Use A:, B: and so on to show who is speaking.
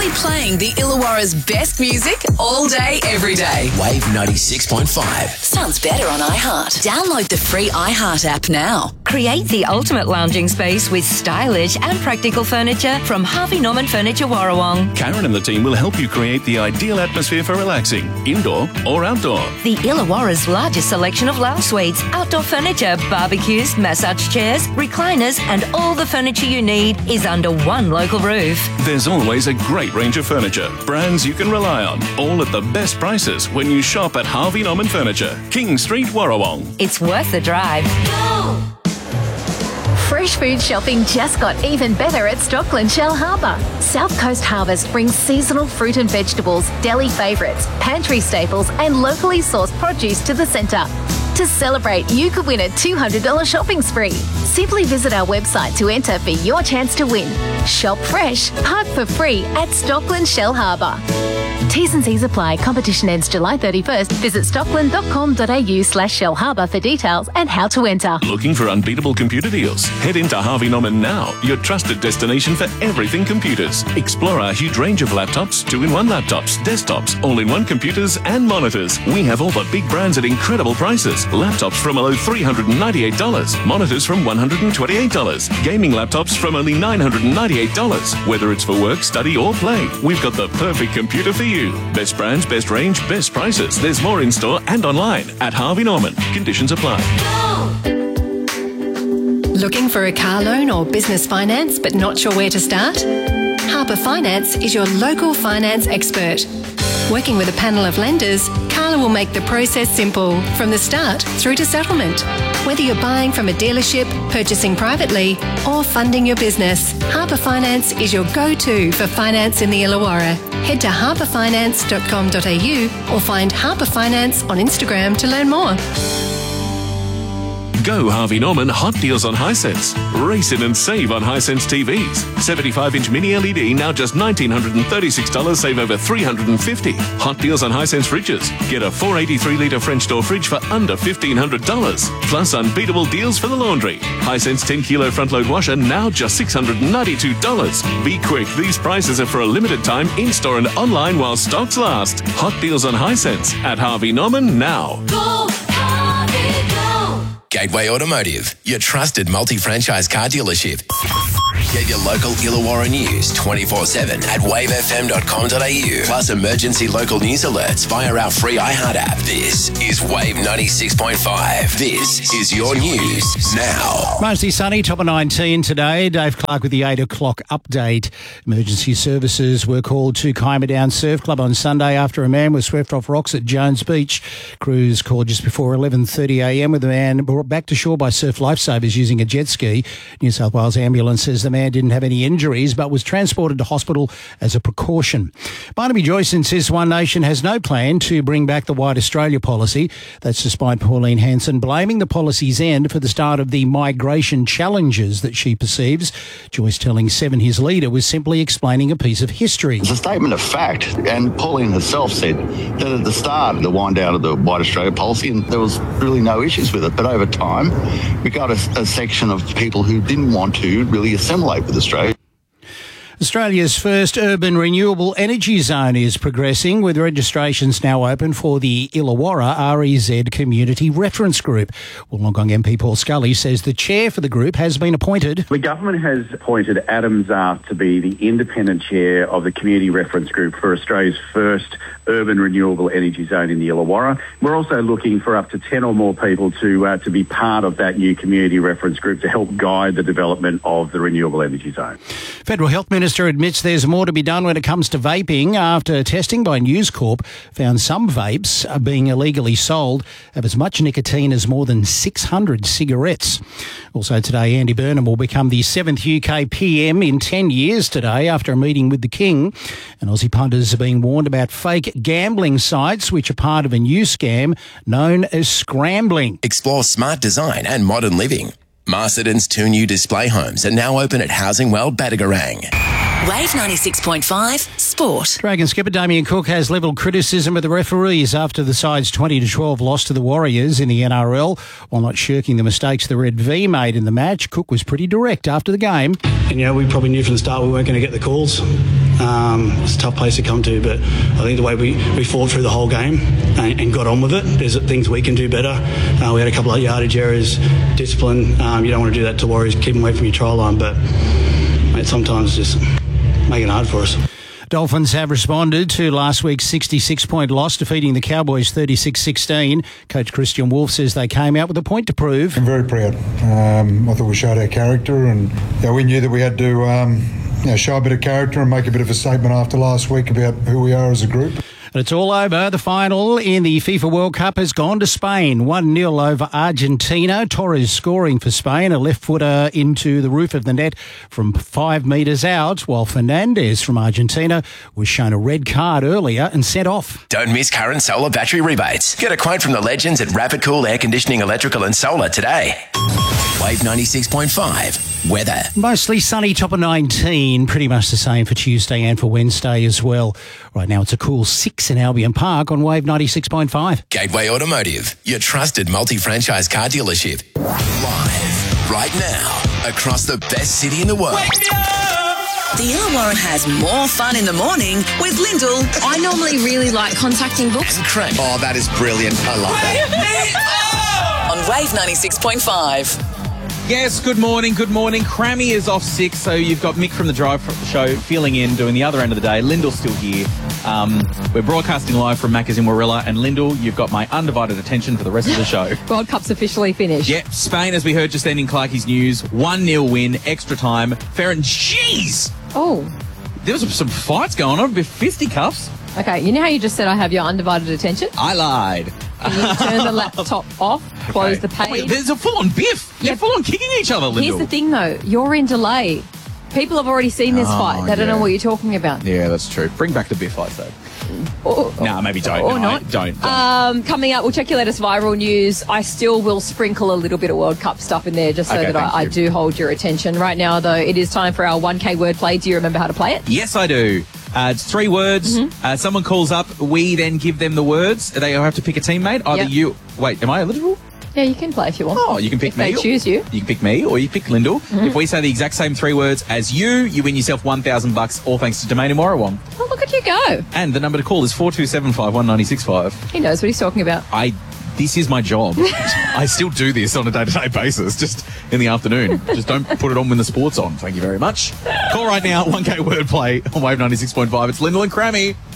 A: playing the Illawarra's best music all day, every day.
B: Wave 96.5.
A: Sounds better on iHeart. Download the free iHeart app now.
C: Create the ultimate lounging space with stylish and practical furniture from Harvey Norman Furniture Warrawong.
D: Karen and the team will help you create the ideal atmosphere for relaxing, indoor or outdoor.
C: The Illawarra's largest selection of lounge suites, outdoor furniture, barbecues, massage chairs, recliners and all the furniture you need is under one local roof.
D: There's always a great range of furniture, brands you can rely on, all at the best prices when you shop at Harvey Norman Furniture, King Street, Warrawong.
C: It's worth the drive.
E: Fresh food shopping just got even better at Stockland Shellharbour. South Coast Harvest brings seasonal fruit and vegetables, deli favourites, pantry staples and locally sourced produce to the centre. To celebrate, you could win a $200 shopping spree. Simply visit our website to enter for your chance to win. Shop fresh, park for free at Stockland Shellharbour. T's and C's apply. Competition ends July 31st. Visit stockland.com.au/Shellharbour for details and how to enter.
D: Looking for unbeatable computer deals? Head into Harvey Norman now, your trusted destination for everything computers. Explore our huge range of laptops, 2-in-1 laptops, desktops, all-in-one computers and monitors. We have all the big brands at incredible prices. Laptops from below $398, monitors from $128, gaming laptops from only $998. Whether it's for work, study or play, we've got the perfect computer for you. Best brands, best range, best prices. There's more in store and online at Harvey Norman. Conditions apply.
F: Looking for a car loan or business finance but not sure where to start? Harbour Finance is your local finance expert. Working with a panel of lenders, Carla will make the process simple from the start through to settlement. Whether you're buying from a dealership, purchasing privately or funding your business, Harbour Finance is your go-to for finance in the Illawarra. Head to harbourfinance.com.au or find Harbour Finance on Instagram to learn more.
D: Go Harvey Norman hot deals on Hisense. Race in and save on Hisense TVs. 75-inch mini LED now just $1,936, save over $350. Hot deals on Hisense fridges. Get a 483-litre French door fridge for under $1,500. Plus unbeatable deals for the laundry. Hisense 10-kilo front-load washer now just $692. Be quick, these prices are for a limited time in-store and online while stocks last. Hot deals on Hisense at Harvey Norman now.
A: Go, Harvey, go!
B: Gateway Automotive, your trusted multi-franchise car dealership. Get your local Illawarra news 24/7 at wavefm.com.au. Plus emergency local news alerts via our free iHeart app. This is Wave 96.5. This is your news now.
G: Mostly sunny, top of 19 today. Dave Clark with the 8 o'clock update. Emergency services were called to Kiama Down Surf Club on Sunday after a man was swept off rocks at Jones Beach. Crews called just before 11:30am with the man brought back to shore by surf lifesavers using a jet ski. New South Wales ambulance says the man didn't have any injuries but was transported to hospital as a precaution. Barnaby Joyce insists One Nation has no plan to bring back the White Australia policy. That's despite Pauline Hanson blaming the policy's end for the start of the migration challenges that she perceives. Joyce telling Seven his leader was simply explaining a piece of history.
H: It's a statement of fact, and Pauline herself said that at the start of the wind down of the White Australia policy, and there was really no issues with it, but over time we got a section of people who didn't want to really assimilate with Australia.
G: Australia's first urban renewable energy zone is progressing, with registrations now open for the Illawarra REZ Community Reference Group. Wollongong MP Paul Scully says the chair for the group has been appointed.
I: The government has appointed Adam Zarf to be the independent chair of the Community Reference Group for Australia's first urban renewable energy zone in the Illawarra. We're also looking for up to 10 or more people to be part of that new Community Reference Group to help guide the development of the renewable energy zone.
G: Federal Health Minister admits there's more to be done when it comes to vaping after testing by News Corp found some vapes are being illegally sold have as much nicotine as more than 600 cigarettes. Also today, Andy Burnham will become the 7th UK PM in 10 years today after a meeting with the King. And Aussie punters are being warned about fake gambling sites which are part of a new scam known as scrambling.
B: Explore smart design and modern living. Masterton's 2 new display homes are now open at Housing World Badagarang.
A: Wave 96.5 Sport.
G: Dragon skipper Damien Cook has levelled criticism of the referees after the side's 20-12 loss to the Warriors in the NRL. While not shirking the mistakes the Red V made in the match, Cook was pretty direct after the game.
J: And, we probably knew from the start we weren't going to get the calls. It's a tough place to come to, but I think the way we fought through the whole game and got on with it, there's things we can do better. We had a couple of yardage errors, discipline. You don't want to do that to Warriors, keep them away from your try line, but mate, sometimes just make it hard for us.
G: Dolphins have responded to last week's 66-point loss, defeating the Cowboys 36-16. Coach Christian Wolf says they came out with a point to prove.
K: I'm very proud. I thought we showed our character, and we knew that we had to show a bit of character and make a bit of a statement after last week about who we are as a group.
G: And it's all over. The final in the FIFA World Cup has gone to Spain. 1-0 over Argentina. Torres scoring for Spain, a left footer into the roof of the net from 5 metres out, while Fernandez from Argentina was shown a red card earlier and sent off.
B: Don't miss current solar battery rebates. Get a quote from the legends at Rapid Cool Air Conditioning, Electrical and Solar today. Wave 96.5. Weather.
G: Mostly sunny, top of 19. Pretty much the same for Tuesday and for Wednesday as well. Right now it's a cool 6 in Albion Park on Wave 96.5.
B: Gateway Automotive, your trusted multi-franchise car dealership. Live right now across the best city in the world.
A: The Illawarra has more fun in the morning with Lyndall.
L: I normally really like contacting books.
B: And Crank.
M: Oh, that is brilliant. I love that.
A: On Wave 96.5.
N: Yes, good morning. Crammy is off sick, so you've got Mick from the Drive Show filling in, doing the other end of the day. Lyndall's still here. We're broadcasting live from Macca's in Warilla, and Lyndall, you've got my undivided attention for the rest of the show.
O: World Cup's officially finished.
N: Yep, Spain, as we heard just then in Clarkie's news, 1-0 win, extra time. Farron, jeez!
O: Oh.
N: There was some fights going on, a bit fisticuffs.
O: Okay, you know how you just said I have your undivided attention?
N: I lied.
O: Can you turn the laptop off, close the page?
N: Wait, there's a full-on biff. They're full-on kicking each other, Lyndall.
O: Here's the thing, though. You're in delay. People have already seen this fight. They don't know what you're talking about.
N: Yeah, that's true. Bring back the biff fights, though. No, maybe don't.
O: Or not.
N: Don't.
O: Coming up, we'll check your latest viral news. I still will sprinkle a little bit of World Cup stuff in there just so that I do hold your attention. Right now, though, it is time for our 1K wordplay. Do you remember how to play it?
N: Yes, I do. It's 3 words. Someone calls up. We then give them the words. They have to pick a teammate. Either you... Wait, am I eligible?
O: Yeah, you can play if you want.
N: Oh, you can pick me.
O: If they choose you.
N: You can pick me or you pick Lyndall. If we say the exact same 3 words as you win yourself $1,000, all thanks to Domain in Warrawong.
O: Oh, look at you go.
N: And the number to call is 4275196.5.
O: He knows what he's talking about.
N: This is my job. I still do this on a day-to-day basis, just in the afternoon. Just don't put it on when the sport's on. Thank you very much. Call right now, 1K wordplay on Wave 96.5. It's Lyndall and Crammy.